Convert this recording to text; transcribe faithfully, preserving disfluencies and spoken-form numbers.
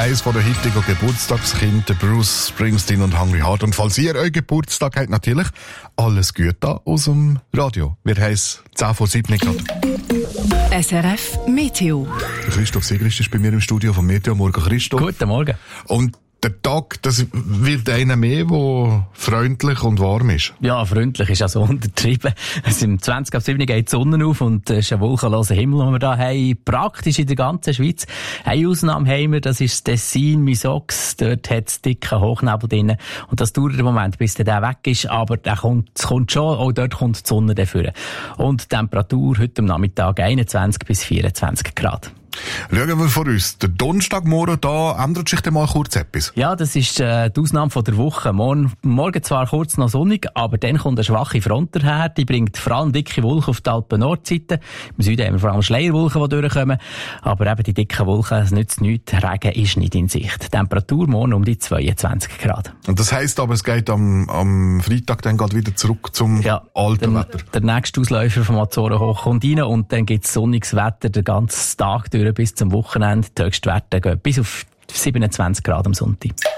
eines der heutigen Geburtstagskinder, Bruce Springsteen und Hungry Heart. Und falls ihr euren Geburtstag habt, natürlich alles Gute aus dem Radio. Wir heißen zehn vor sieben gerade. S R F Meteo. Christoph Sigrist ist bei mir im Studio von Meteo. Morgen, Christoph. Guten Morgen. Und der Tag, das wird einer mehr, der freundlich und warm ist. Ja, freundlich ist also untertrieben. Also im zwanzig ab sieben geht die Sonne auf und es ist ein wolkenloser Himmel, den wir da haben. Praktisch in der ganzen Schweiz. Eine Ausnahme haben wir, das ist das Tessin, Misox. Dort hat es dicken Hochnebel drin. Und das dauert einen Moment, bis der weg ist. Aber der kommt, es kommt schon, auch dort kommt die Sonne dafür. Und die Temperatur heute am Nachmittag einundzwanzig bis vierundzwanzig Grad. Schauen wir vor uns. Der Donnerstagmorgen, da ändert sich dann mal kurz etwas. Ja, das ist äh, die Ausnahme von der Woche. Morgen, morgen zwar kurz noch sonnig, aber dann kommt eine schwache Front daher. Die bringt vor allem dicke Wolken auf die Alpen-Nordseite. Im Süden haben wir vor allem Schleierwolken, die durchkommen. Aber eben die dicken Wolken, es nützt nichts. Regen ist nicht in Sicht. Temperatur morgen um die zweiundzwanzig Grad. Und das heisst aber, es geht am, am Freitag dann gerade wieder zurück zum ja, alten der, Wetter. Der nächste Ausläufer vom Azoren hoch kommt rein und dann gibt es sonniges Wetter den ganzen Tag durch bis zum Wochenende. Die Höchstwerte gehen bis auf siebenundzwanzig Grad am Sonntag.